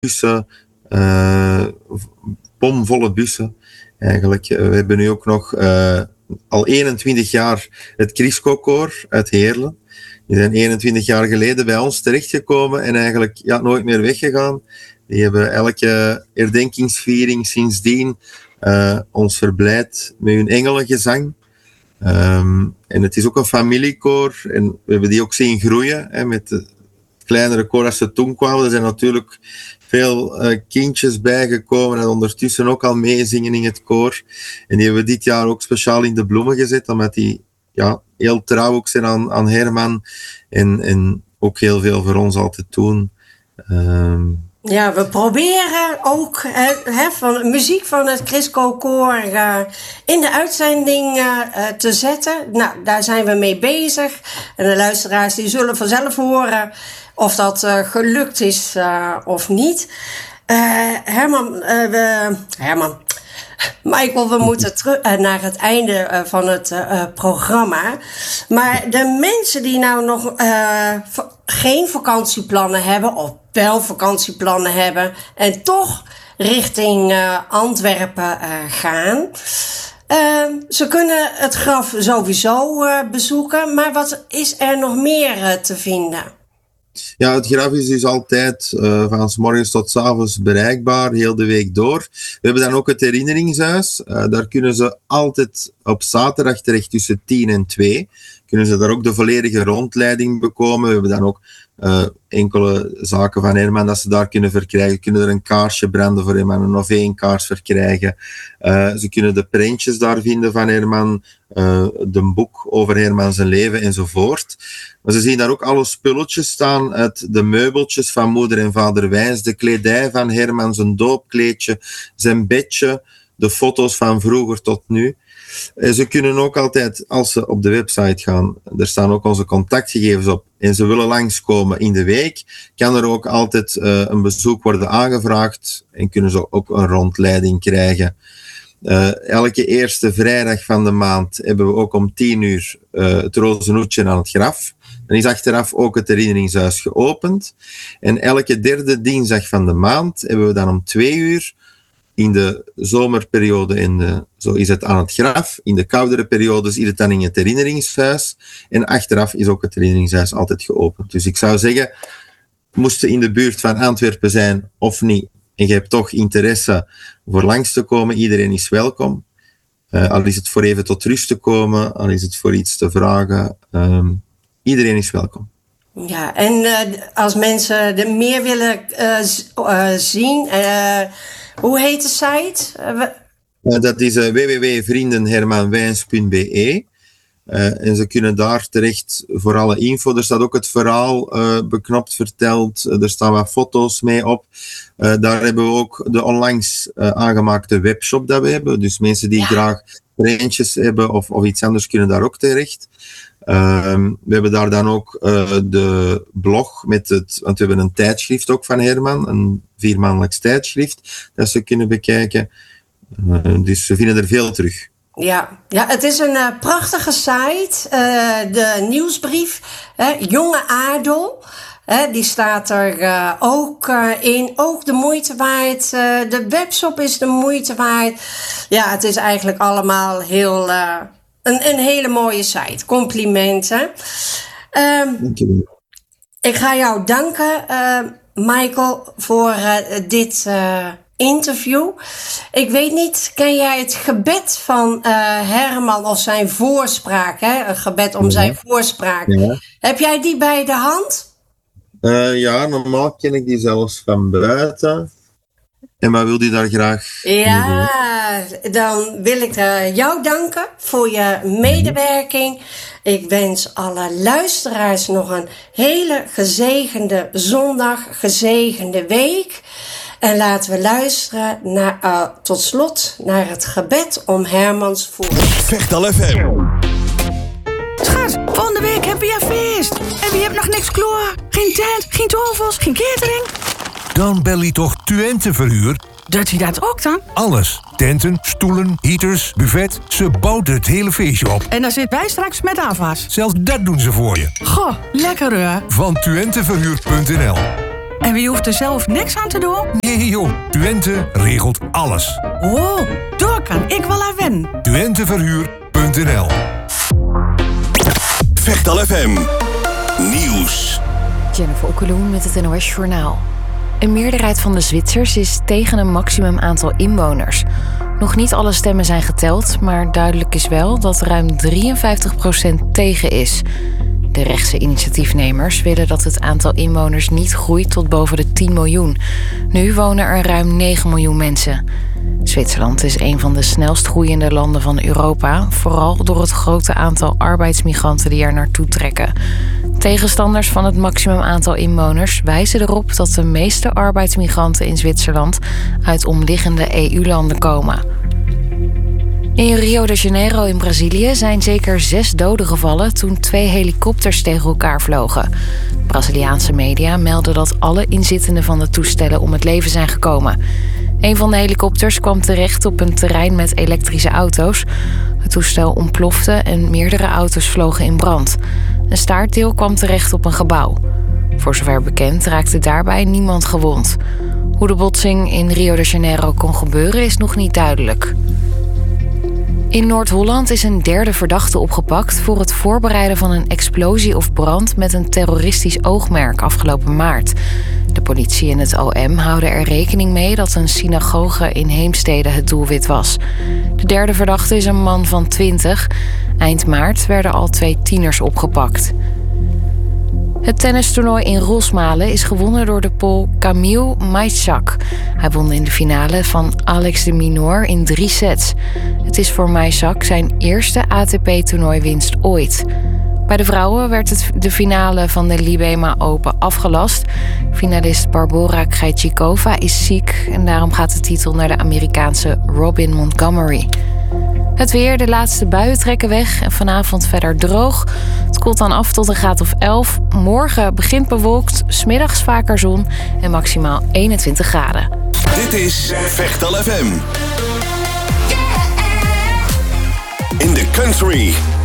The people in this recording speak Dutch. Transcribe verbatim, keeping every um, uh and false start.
bussen, uh, bomvolle bussen. Eigenlijk, we hebben nu ook nog uh, al eenentwintig jaar het Crisco-koor uit Heerlen. Die zijn eenentwintig jaar geleden bij ons terechtgekomen en eigenlijk ja, nooit meer weggegaan. Die hebben elke herdenkingsviering sindsdien uh, ons verblijd met hun engelengezang. Um, en het is ook een familiekoor en we hebben die ook zien groeien. Hè, met de kleinere koor als ze toen kwamen. Er zijn natuurlijk veel uh, kindjes bijgekomen en ondertussen ook al meezingen in het koor. En die hebben we dit jaar ook speciaal in de bloemen gezet, omdat die ja, heel trouw ook zijn aan, aan Herman en, en ook heel veel voor ons altijd doen. Um, Ja, we proberen ook he, van muziek van het Crisco-koor uh, in de uitzending uh, te zetten. Nou, daar zijn we mee bezig. En de luisteraars die zullen vanzelf horen of dat uh, gelukt is uh, of niet. Uh, Herman, uh, we, Herman, Michael, we moeten terug uh, naar het einde uh, van het uh, programma. Maar de mensen die nou nog uh, v- geen vakantieplannen hebben, of wel vakantieplannen hebben, en toch richting uh, Antwerpen uh, gaan. Uh, ze kunnen het graf sowieso uh, bezoeken, maar wat is er nog meer uh, te vinden? Ja, het graf is dus altijd uh, van 's morgens tot 's avonds bereikbaar, heel de week door. We hebben dan ook het herinneringshuis. Uh, daar kunnen ze altijd op zaterdag terecht tussen tien en twee. Kunnen ze daar ook de volledige rondleiding bekomen. We hebben dan ook uh, enkele zaken van Herman dat ze daar kunnen verkrijgen. Ze kunnen er een kaarsje branden voor Herman, een of één kaars verkrijgen. Uh, ze kunnen de prentjes daar vinden van Herman, uh, de boek over Herman zijn leven enzovoort. Maar ze zien daar ook alle spulletjes staan uit de meubeltjes van moeder en vader Wijns, de kledij van Herman, zijn doopkleedje, zijn bedje, de foto's van vroeger tot nu. En ze kunnen ook altijd, als ze op de website gaan, er staan ook onze contactgegevens op, en ze willen langskomen in de week, kan er ook altijd uh, een bezoek worden aangevraagd en kunnen ze ook een rondleiding krijgen. Uh, elke eerste vrijdag van de maand hebben we ook om tien uur uh, het rozenhoedje aan het graf. Dan is achteraf ook het herinneringshuis geopend. En elke derde dinsdag van de maand hebben we dan om twee uur in de zomerperiode, in de, zo is het aan het graf. In de koudere periodes is het dan in het herinneringshuis. En achteraf is ook het herinneringshuis altijd geopend. Dus ik zou zeggen, moest je in de buurt van Antwerpen zijn of niet, en je hebt toch interesse voor langs te komen, iedereen is welkom. Uh, al is het voor even tot rust te komen, al is het voor iets te vragen. Um, iedereen is welkom. Ja, en uh, als mensen er meer willen uh, z- uh, zien, uh, hoe heet de site? Uh, we... uh, dat is uh, w w w punt vrienden herman wijns punt b e. Uh, en ze kunnen daar terecht voor alle info. Er staat ook het verhaal uh, beknopt verteld. Uh, er staan wat foto's mee op. Uh, daar hebben we ook de onlangs uh, aangemaakte webshop dat we hebben. Dus mensen die ja. graag prentjes hebben of, of iets anders kunnen daar ook terecht. Uh, we hebben daar dan ook uh, de blog met het, want we hebben een tijdschrift ook van Herman, een viermaandelijks tijdschrift dat ze kunnen bekijken. Uh, dus ze vinden er veel terug. Ja, ja, het is een uh, prachtige site. Uh, de nieuwsbrief, hè, Jonge Adel, hè, die staat er uh, ook uh, in. Ook de moeite waard. Uh, de webshop is de moeite waard. Ja, het is eigenlijk allemaal heel... Uh, Een, een hele mooie site. Complimenten. Um, ik ga jou danken, uh, Michael, voor uh, dit uh, interview. Ik weet niet, ken jij het gebed van uh, Herman of zijn voorspraak? Hè? Een gebed om ja. zijn voorspraak. Ja. Heb jij die bij de hand? Uh, ja, normaal ken ik die zelfs van buiten. En wat wil je daar graag? Ja, dan wil ik uh, jou danken voor je medewerking. Ik wens alle luisteraars nog een hele gezegende zondag, gezegende week. En laten we luisteren naar, uh, tot slot naar het gebed om Hermans voorspraak. Vechtal F M. Schat, volgende week hebben we feest. En wie hebt nog niks klaar? Geen tent, geen tafels, geen catering. Dan bel je toch Twente Verhuur? Doet hij dat ook dan? Alles. Tenten, stoelen, heaters, buffet. Ze bouwt het hele feestje op. En dan zitten wij straks met afwas. Zelfs dat doen ze voor je. Goh, lekker hoor. Van twente verhuur punt n l. En wie hoeft er zelf niks aan te doen? Nee joh, Twente regelt alles. Oh, daar kan ik wel aan wennen. Twenteverhuur punt n l. Vechtal F M Nieuws. Jennifer Okkeloen met het N O S Journaal. Een meerderheid van de Zwitsers is tegen een maximum aantal inwoners. Nog niet alle stemmen zijn geteld, maar duidelijk is wel dat ruim drieënvijftig procent tegen is. De rechtse initiatiefnemers willen dat het aantal inwoners niet groeit tot boven de tien miljoen. Nu wonen er ruim negen miljoen mensen. Zwitserland is een van de snelst groeiende landen van Europa, vooral door het grote aantal arbeidsmigranten die er naartoe trekken. Tegenstanders van het maximum aantal inwoners wijzen erop dat de meeste arbeidsmigranten in Zwitserland uit omliggende E U-landen komen. In Rio de Janeiro in Brazilië zijn zeker zes doden gevallen toen twee helikopters tegen elkaar vlogen. Braziliaanse media melden dat alle inzittenden van de toestellen om het leven zijn gekomen. Een van de helikopters kwam terecht op een terrein met elektrische auto's. Het toestel ontplofte en meerdere auto's vlogen in brand. Een staartdeel kwam terecht op een gebouw. Voor zover bekend raakte daarbij niemand gewond. Hoe de botsing in Rio de Janeiro kon gebeuren is nog niet duidelijk. In Noord-Holland is een derde verdachte opgepakt voor het voorbereiden van een explosie of brand met een terroristisch oogmerk afgelopen maart. De politie en het O M houden er rekening mee dat een synagoge in Heemstede het doelwit was. De derde verdachte is een man van twintig. Eind maart werden al twee tieners opgepakt. Het tennistoernooi in Rosmalen is gewonnen door de Pool Kamil Majczak. Hij won in de finale van Alex de Minaur in drie sets. Het is voor Majczak zijn eerste A T P-toernooiwinst ooit. Bij de vrouwen werd het de finale van de Libema Open afgelast. Finalist Barbora Krejcikova is ziek en daarom gaat de titel naar de Amerikaanse Robin Montgomery. Het weer, de laatste buien trekken weg en vanavond verder droog. Het koelt dan af tot een graad of elf. Morgen begint bewolkt, 's middags vaker zon en maximaal eenentwintig graden. Dit is Vechtal F M. In the country.